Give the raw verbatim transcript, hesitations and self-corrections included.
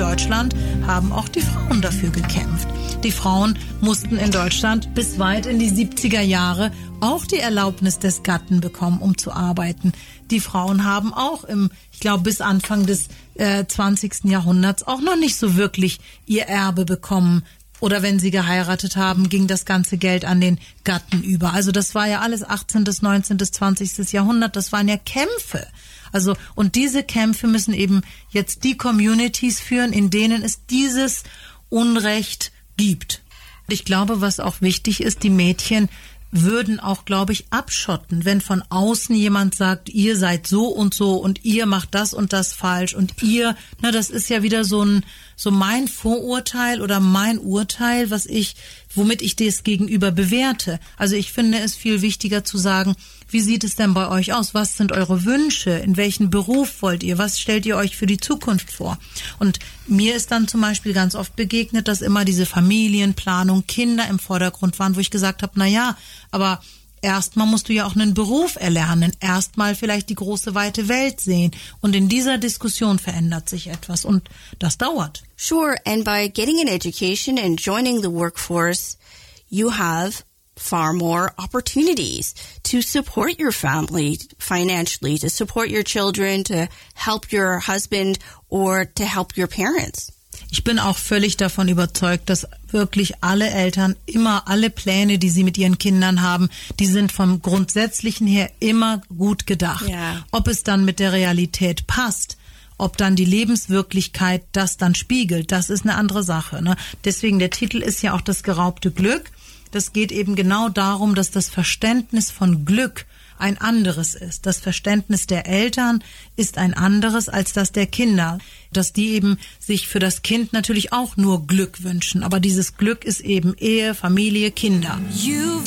Deutschland haben auch die Frauen dafür gekämpft. Die Frauen mussten in Deutschland bis weit in die siebziger Jahre auch die Erlaubnis des Gatten bekommen, um zu arbeiten. Die Frauen haben auch im, ich glaube, bis Anfang des äh, zwanzigsten Jahrhunderts auch noch nicht so wirklich ihr Erbe bekommen. Oder wenn sie geheiratet haben, ging das ganze Geld an den Gatten über. Also das war ja alles achtzehnten., neunzehnten., zwanzigsten. Jahrhundert. Das waren ja Kämpfe. Also, und diese Kämpfe müssen eben jetzt die Communities führen, in denen es dieses Unrecht gibt. Ich glaube, was auch wichtig ist, die Mädchen würden auch, glaube ich, abschotten, wenn von außen jemand sagt, ihr seid so und so und ihr macht das und das falsch und ihr, na, das ist ja wieder so ein, so mein Vorurteil oder mein Urteil, was ich, womit ich das Gegenüber bewerte. Also ich finde es viel wichtiger zu sagen, wie sieht es denn bei euch aus? Was sind eure Wünsche? In welchen Beruf wollt ihr? Was stellt ihr euch für die Zukunft vor? Und mir ist dann zum Beispiel ganz oft begegnet, dass immer diese Familienplanung, Kinder im Vordergrund waren, wo ich gesagt habe, na ja, aber erstmal musst du ja auch einen Beruf erlernen, erstmal vielleicht die große, weite Welt sehen. Und in dieser Diskussion verändert sich etwas und das dauert. Sure, and by getting an education and joining the workforce, you have far more opportunities to support your family financially, to support your children, to help your husband or to help your parents. Ich bin auch völlig davon überzeugt, dass wirklich alle Eltern immer alle Pläne, die sie mit ihren Kindern haben, die sind vom Grundsätzlichen her immer gut gedacht. Yeah. Ob es dann mit der Realität passt, ob dann die Lebenswirklichkeit das dann spiegelt, das ist eine andere Sache, ne? Deswegen, der Titel ist ja auch das geraubte Glück. Das geht eben genau darum, dass das Verständnis von Glück ein anderes ist. Das Verständnis der Eltern ist ein anderes als das der Kinder. Dass die eben sich für das Kind natürlich auch nur Glück wünschen. Aber dieses Glück ist eben Ehe, Familie, Kinder.